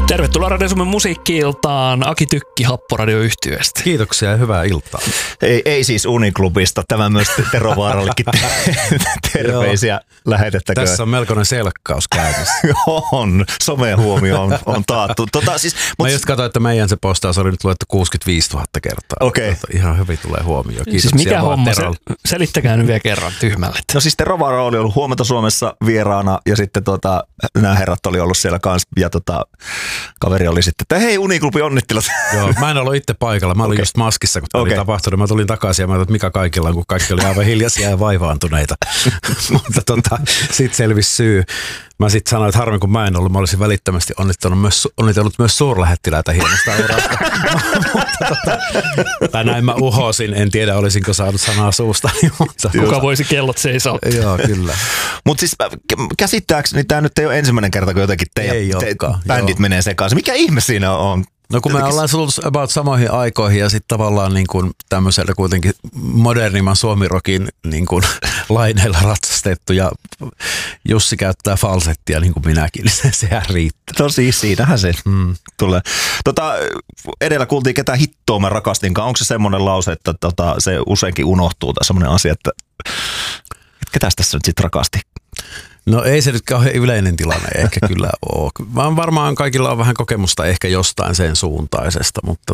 Tervetuloa Radio Suomen musiikki-iltaan. Aki Tykki Happoradio-yhtyeestä. Kiitoksia ja hyvää iltaa. Ei siis Uniklubista. Tämä myös Tero Vaarallekin terveisiä lähetettäköön. Tässä on melkoinen selkkaus käynnissä. On. Someen huomio on taattu. Mä just katsoin, että meidän se postaus oli nyt luettu 65 000 kertaa. Okei. Ihan hyvin tulee huomio. Kiitoksia siis mikä homma? Selittäkää nyt vielä kerran tyhmälle. No siis Tero Vaara oli ollut Huomenta Suomessa vieraana ja sitten nämä herrat oli ollut siellä kanssa ja kaveri oli sitten, että hei Uniklubi onnittelut. Joo, mä en ollut itse paikalla. Mä olin just maskissa, kun tämä oli tapahtunut. Mä tulin takaisin ja mä ajattelin, että mikä kaikilla on, kun kaikki oli aivan hiljaisia ja vaivaantuneita. Mutta sit selvisi syy. Mä sitten sanoin, että harmi kun mä en ollut, mä olisin välittömästi onnitellut myös suurlähettiläitä hienosta urasta. Tai näin mä uhosin, en tiedä olisinko saanut sanaa suusta. Kuka voisi kellot seisoo? Joo, kyllä. Mutta siis käsittääkseni tämä nyt ei ole ensimmäinen kerta, kun jotenkin teidän bändit menee sekaisin. Mikä ihme siinä on? No kun me ollaan tullut about samoihin aikoihin ja sitten tavallaan niin kuin tämmöisellä kuitenkin modernimman suomirokin niin kuin laineilla ratsastettu ja Jussi käyttää falsettia niin kuin minäkin, niin sehän riittää. No siis siinähän se tulee. Edellä kuultiin ketä hittoa mä rakastinkaan. Onko se semmoinen lause, että se useinkin unohtuu tai semmoinen asia, että ketäs tässä nyt sitten rakasti? No ei se nyt kauhean yleinen tilanne ehkä kyllä ole. Vaan varmaan kaikilla on vähän kokemusta ehkä jostain sen suuntaisesta, mutta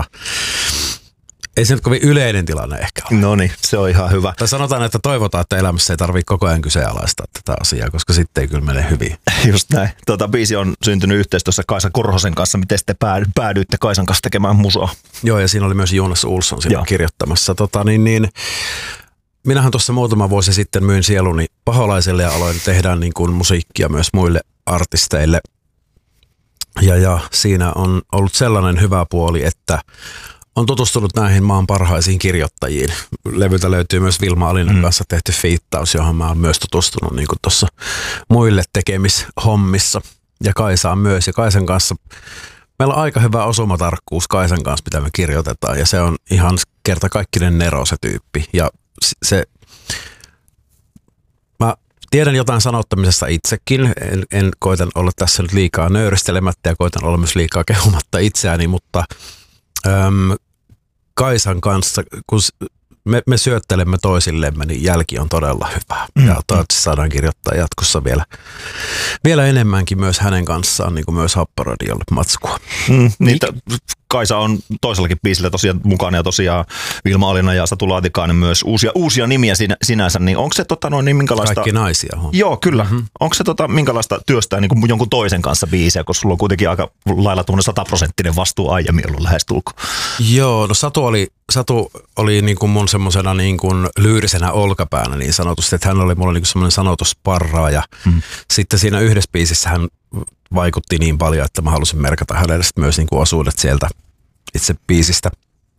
ei se nyt kovin yleinen tilanne ehkä ole. No niin, se on ihan hyvä. Tai sanotaan, että toivotaan, että elämässä ei tarvitse koko ajan kyseenalaistaa tätä asiaa, koska sitten ei kyllä mene hyvin. Just näin. Biisi on syntynyt yhteistyössä Kaisa Korhosen kanssa. Miten te päädyitte Kaisan kanssa tekemään musoa? Joo, ja siinä oli myös Jonas Olsson siinä kirjoittamassa. Minähän tuossa muutama vuosi sitten myin sieluni Paholaiselle ja aloin tehdä niin kuin musiikkia myös muille artisteille. Ja siinä on ollut sellainen hyvä puoli, että on tutustunut näihin maan parhaisiin kirjoittajiin. Levyltä löytyy myös Vilma Alinan kanssa tehty fiittaus, johon mä oon myös tutustunut niin kuin tuossa muille tekemishommissa. Ja Kaisaan myös. Ja Kaisan kanssa meillä on aika hyvä osumatarkkuus Kaisan kanssa, mitä me kirjoitetaan. Ja se on ihan kertakaikkinen nero se tyyppi. Ja mä tiedän jotain sanottamisesta itsekin, en koitan olla tässä nyt liikaa nöyristelemättä ja koitan olla myös liikaa kehumatta itseäni, mutta Kaisan kanssa, kun me syöttelemme toisillemme, niin jälki on todella hyvä. Ja toivottavasti saadaan kirjoittaa jatkossa vielä enemmänkin myös hänen kanssaan, niin kuin myös Happoradiolle matskua. Kaisa on toisellakin biisillä tosiaan mukana ja tosiaan Vilma Alina ja Satu Laatikainen myös uusia nimiä sinänsä. Niin onko se niin minkälaista... Kaikki naisia. Joo, kyllä. Onko se minkälaista työstää niin kuin jonkun toisen kanssa biisiä, koska sulla on kuitenkin aika lailla 100% vastuu aiemmin ollut lähestulkoon? Joo, no Satu oli niin kuin mun semmosena niin kuin lyyrisenä olkapäänä niin sanotusti, että hän oli mulla niin kuin semmoinen sanotusparraaja. Sitten siinä yhdessä biisissä hän vaikutti niin paljon, että mä halusin merkata hänelle myös niin kuin osuudet sieltä itse biisistä.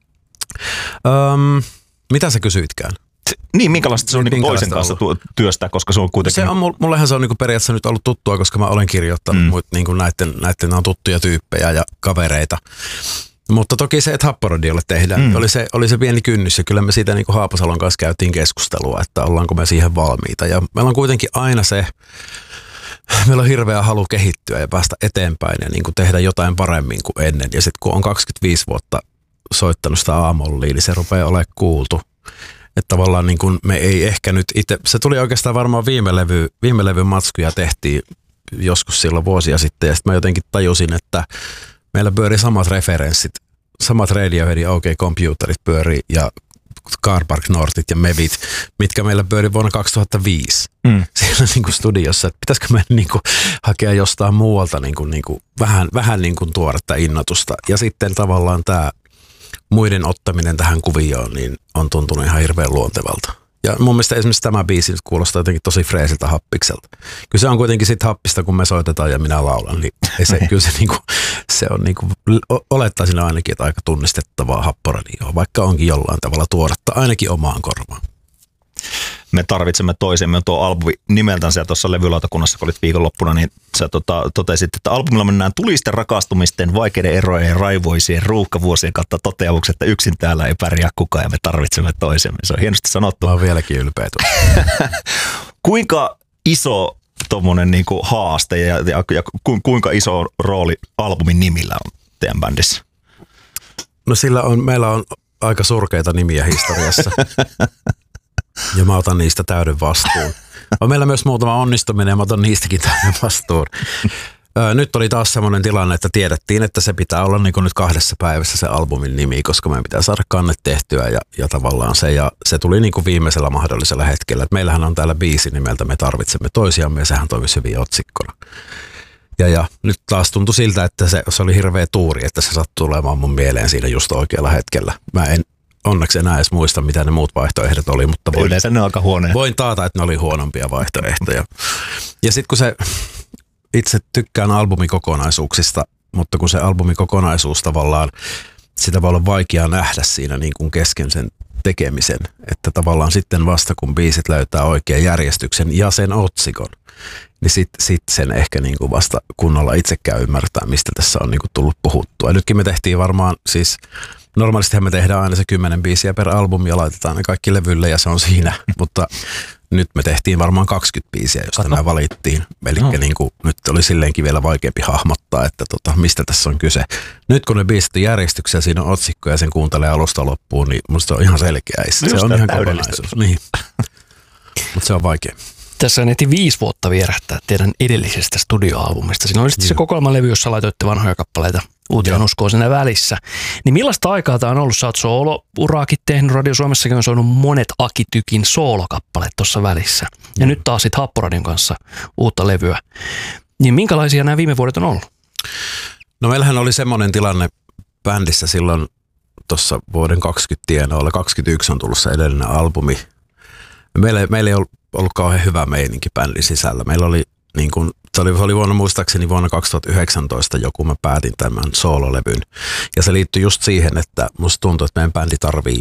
Mitä sä kysyitkään? Niin, minkälaista se on niin toisen kanssa työstää, koska se on kuitenkin... Mullehan se on niin periaatteessa nyt ollut tuttua, koska mä olen kirjoittanut niin näiden on tuttuja tyyppejä ja kavereita. Mutta toki se, että Happoradiolle tehdään, oli se pieni kynnys ja kyllä me siitä niin kuin Haapasalon kanssa käytiin keskustelua, että ollaanko me siihen valmiita. Ja meillä on kuitenkin aina meillä on hirveä halu kehittyä ja päästä eteenpäin ja niin kuin tehdä jotain paremmin kuin ennen. Ja sitten kun on 25 vuotta soittanut sitä aamollia, niin se rupeaa olemaan kuultu. Että tavallaan niin kuin me ei ehkä nyt itse, se tuli oikeastaan varmaan viime levyn matskuja tehtiin joskus silloin vuosia sitten ja sitten mä jotenkin tajusin, että meillä pyörii samat referenssit, samat Radioheadin OK Computerit pyörii ja Car Park Northit ja Mevit, mitkä meillä pyörii vuonna 2005 siellä niin kuin studiossa. Että pitäisikö meidän niin kuin hakea jostain muualta niin kuin vähän niin kuin tuoretta innotusta. Ja sitten tavallaan tämä muiden ottaminen tähän kuvioon niin on tuntunut ihan hirveän luontevalta. Ja mun mielestä esimerkiksi tämä biisi nyt kuulostaa jotenkin tosi freesiltä happikselta. Kyllä se on kuitenkin sit happista, kun me soitetaan ja minä laulan, niin kyllä se on niinku, olettaisin ainakin, että aika tunnistettavaa Happoradioa, vaikka onkin jollain tavalla tuoretta, ainakin omaan korvaan. Me tarvitsemme toisemme. Tuo albumi nimeltänsä ja tuossa levylautakunnassa, kun olit viikonloppuna, niin sä totesit, että albumilla mennään tulisten rakastumisten, vaikeiden erojen ja raivoisien ruuhkavuosien kautta toteamukset, että yksin täällä ei pärjää kukaan ja me tarvitsemme toisemme. Se on hienosti sanottu. Mä oon vieläkin ylpeä. Kuinka iso tommonen niinku haaste ja kuinka iso rooli albumin nimillä on teidän bändissä? No meillä on aika surkeita nimiä historiassa ja mä otan niistä täyden vastuun. On meillä myös muutama onnistuminen ja mä otan niistäkin täyden vastuun. Nyt oli taas semmoinen tilanne, että tiedettiin, että se pitää olla niin kuin nyt 2 päivässä se albumin nimi, koska meidän pitää saada kanne tehtyä ja tavallaan se. Ja se tuli niin kuin viimeisellä mahdollisella hetkellä. Et meillähän on täällä biisi nimeltä Me tarvitsemme toisiamme ja sehän toimisi hyvin otsikkona. Ja nyt taas tuntui siltä, että se oli hirveä tuuri, että se sattui tulemaan mun mieleen siinä just oikealla hetkellä. Mä en onneksi enää edes muista, mitä ne muut vaihtoehdot oli, mutta yleensä ne on aika huonoja. Voin taata, että ne oli huonompia vaihtoehtoja. Ja sitten kun se, itse tykkään albumikokonaisuuksista, mutta kun se albumikokonaisuus tavallaan, sitä voi olla vaikea nähdä siinä niin kuin kesken sen tekemisen, että tavallaan sitten vasta kun biisit löytää oikean järjestyksen ja sen otsikon, niin sit sen ehkä niin kuin vasta kunnolla itsekään ymmärtää, mistä tässä on niin kuin tullut puhuttua. Ja nytkin me tehtiin varmaan, siis normaalistihan me tehdään aina se 10 biisiä per albumi ja laitetaan ne kaikki levylle ja se on siinä, mutta nyt me tehtiin varmaan 20 biisiä, josta nämä valittiin. Eli niin kuin, nyt oli silleenkin vielä vaikeampi hahmottaa, että mistä tässä on kyse. Nyt kun ne biisit on järjestyksessä, siinä on otsikko ja sen kuuntelee alusta loppuun, niin musta se on ihan selkeä. Se on ihan kokonaisuus. Niin. Mutta se on vaikea. Tässä on 5 vuotta vierähtää teidän edellisestä studioalbumista. Siinä oli sitten se kokoelmalevy, jossa laitoitte vanhoja kappaleita uuteen uskoon siinä välissä. Niin millaista aikaa tämä on ollut? Sä oot soolo-uraakin tehnyt, Radio Suomessakin on soinut monet Aki Tykin soolokappaleet tuossa välissä. Ja nyt taas sitten Happoradion kanssa uutta levyä. Niin minkälaisia nämä viime vuodet on ollut? No meillähän oli semmoinen tilanne bändissä silloin tuossa vuoden 20 tienoilla. 21 on tullut se edellinen albumi. Meillä ei ollut kauhean hyvä meininki bändin sisällä. Meillä oli niin kuin, se oli muistaakseni vuonna 2019 joku, mä päätin tämän soololevyn. Ja se liittyi just siihen, että musta tuntuu, että meidän bändi tarvii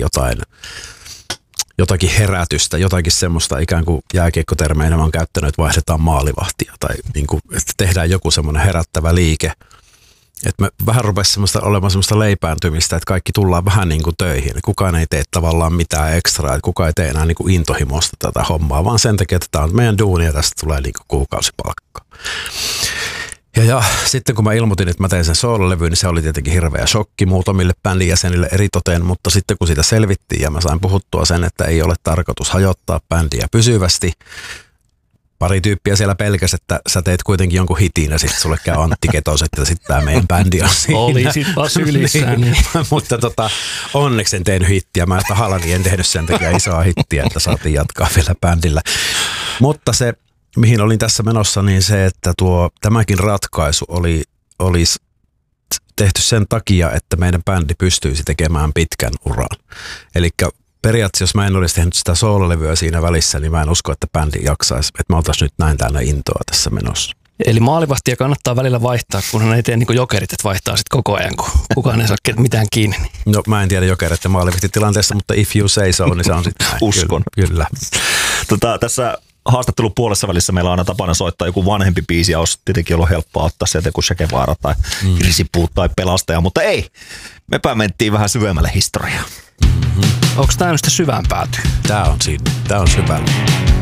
jotakin herätystä, jotakin semmoista ikään kuin jääkiekkotermeinä mä oon käyttänyt, että vaihdetaan maalivahtia tai niin kuin, että tehdään joku semmoinen herättävä liike. Että me vähän rupesi olemaan semmoista leipääntymistä, että kaikki tullaan vähän niin kuin töihin. Kukaan ei tee tavallaan mitään ekstraa, että kukaan ei tee enää niin kuin intohimosta tätä hommaa, vaan sen takia, että tämä on meidän duuni ja tästä tulee niin kuin kuukausipalkka. Ja sitten kun mä ilmoitin, että mä tein sen soololevyyn, niin se oli tietenkin hirveä shokki muutamille bändin jäsenille eritoten, mutta sitten kun sitä selvittiin ja mä sain puhuttua sen, että ei ole tarkoitus hajottaa bändiä pysyvästi, pari tyyppiä siellä pelkäsi, että sä teet kuitenkin jonkun hitin ja sitten sulle käy Antti Ketos, että sitten tämä meidän bändi on siinä. Olisit vaan sylissään. Niin. Mutta onneksi en tehnyt hittiä. Mä tahallani en tehnyt sen takia isoa hittiä, että saatiin jatkaa vielä bändillä. Mutta se, mihin olin tässä menossa, niin se, että tämäkin ratkaisu olisi tehty sen takia, että meidän bändi pystyisi tekemään pitkän uran. Elikkä periaatteessa, jos mä en olisi tehnyt sitä soololevyä siinä välissä, niin mä en usko, että bändi jaksaisi. Että mä oltaisiin nyt näin täynnä intoa tässä menossa. Eli maalivahtia kannattaa välillä vaihtaa, kunhan ei tee niin kuin Jokerit, että vaihtaa sitten koko ajan, kun kukaan ei saa mitään kiinni. No mä en tiedä Jokerit ja maalivahtitilanteessa, mutta if you say so, niin se on sitten näin. Uskon. Kyllä. Tässä haastattelun puolessa välissä meillä on aina tapana soittaa joku vanhempi biisi, ja olisi tietenkin ollut helppoa ottaa sieltä joku Che Guevara tai Hirsipuut tai Pelastaja, mutta ei. Mepä mentiin vähän syvemmälle historiaan. Onko tämä nyt sitä syvään päätyä? Tämä on syvällä.